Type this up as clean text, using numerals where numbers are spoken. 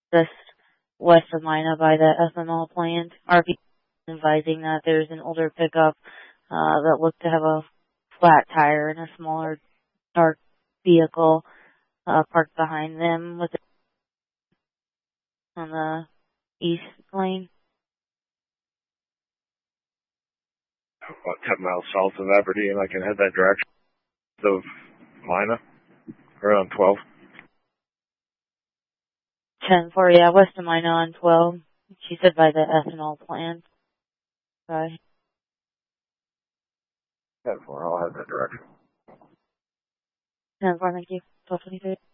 just west of Mina by the ethanol plant. RP advising that there's an older pickup that looked to have a flat tire and a smaller dark vehicle parked behind them with it on the east lane. About 10 miles south of Aberdeen. I can head that direction of Mina, around 12. 10-4, yeah, west of Mina on 12. She said by the ethanol plant. Bye. 10-4, I'll head that direction. 10-4, thank you. 12:23.